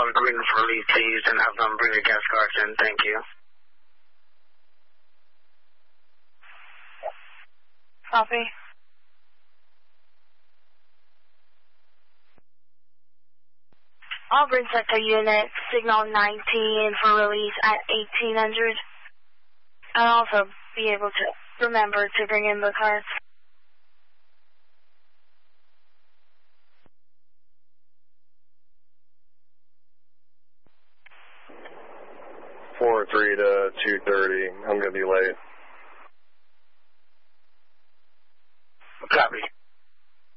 on green for release, please, and have them bring the gas cards in. Thank you. Copy. Auburn Sector Unit, signal 19 for release at 1800. I'll also be able to remember to bring in the cards. 4-3 to 2:30. I'm going to be late.